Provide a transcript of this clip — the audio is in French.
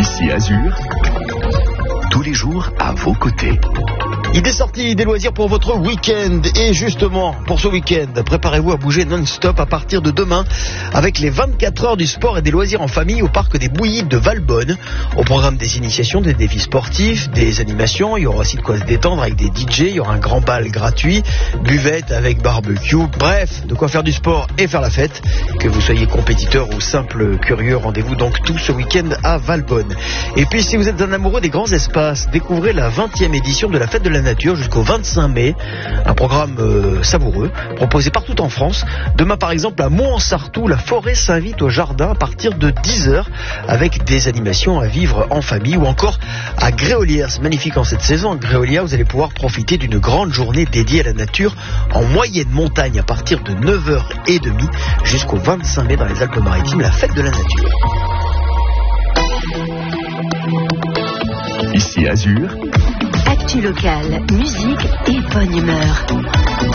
Ici Azur, tous les jours à vos côtés. Idée sortie des loisirs pour votre week-end. Et justement, pour ce week-end, préparez-vous à bouger non-stop à partir de demain avec les 24 heures du sport et des loisirs en famille au parc des Bouillies de Valbonne. Au programme des initiations, des défis sportifs, des animations. Il y aura aussi de quoi se détendre avec des DJ. Il y aura un grand bal gratuit, buvette avec barbecue. Bref, de quoi faire du sport et faire la fête. Que vous soyez compétiteur ou simple curieux, rendez-vous donc tout ce week-end à Valbonne. Et puis si vous êtes un amoureux des grands espaces, découvrez la 20e édition de la Fête de la Nature jusqu'au 25 mai. Un programme savoureux, proposé partout en France. Demain par exemple à Mont-en-Sartoux, la forêt s'invite au jardin à partir de 10h avec des animations à vivre en famille. Ou encore à Gréolière, c'est magnifique en cette saison. À Gréolière, vous allez pouvoir profiter d'une grande journée dédiée à la nature en moyenne montagne à partir de 9h30 jusqu'au 25 mai dans les Alpes-Maritimes, la Fête de la Nature. Ici Azur. Actu locale, musique et bonne humeur.